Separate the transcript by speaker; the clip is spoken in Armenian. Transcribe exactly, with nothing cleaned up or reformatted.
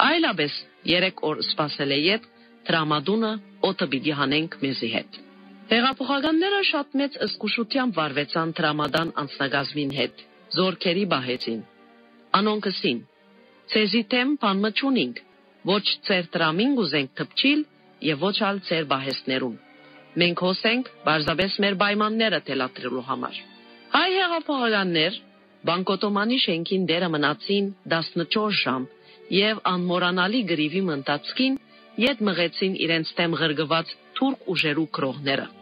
Speaker 1: Այլապես երեք օր սպասել է ետ, տրամադունը օդը պիտի հանենք մեզի հետ։ Հեղափոխականները շատ մեծ զսկուշությամբ վարվեցան տրամադան անձնագազմին հետ, զորքերի բահեցին։ Անոնքսին, ցեզի թեմ բան մը չունինք, ոչ ծեր տրամին գուզենք թպչիլ եւ ոչ ալ ծեր բահեսներուն։ Մենք հոսենք բարձաբես մեր պայմանները թելադրելու համար։ Հայ հեղափոխականներ Բանկոտոմանի շենքին դերը մնացին տասնչորս ժամ եւ անմոռանալի գրիվի մնտածքին ետ մղեցին իրենց թեմ ղրգված թուրք ուժերու գրողները։